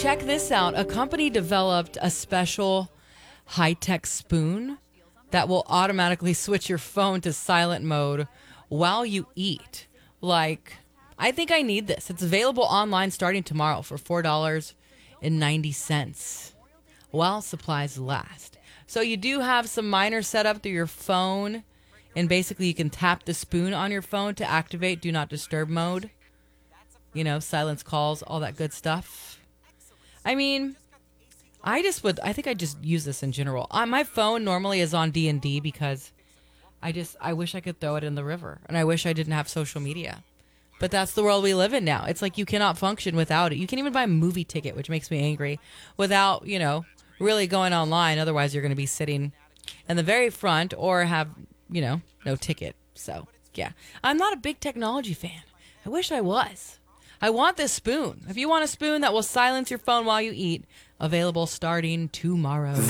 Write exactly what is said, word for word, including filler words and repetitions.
check this out. A company developed a special high-tech spoon that will automatically switch your phone to silent mode while you eat. Like, I think I need this. It's available online starting tomorrow for four dollars and ninety cents while supplies last. So you do have some minor setup through your phone, and basically you can tap the spoon on your phone to activate Do Not Disturb mode. You know, silence calls, all that good stuff. I mean, I just would, I think I just use this in general. Uh, my phone normally is on D and D because I just, I wish I could throw it in the river. And I wish I didn't have social media. But that's the world we live in now. It's like you cannot function without it. You can't even buy a movie ticket, which makes me angry, without, you know, really going online. Otherwise, you're going to be sitting in the very front or have, you know, no ticket. So, yeah. I'm not a big technology fan. I wish I was. I want this spoon. If you want a spoon that will silence your phone while you eat, available starting tomorrow.